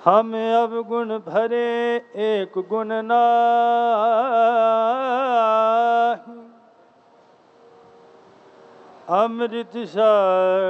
हम अवगुण भरे एक गुण नाहि, अमृत सा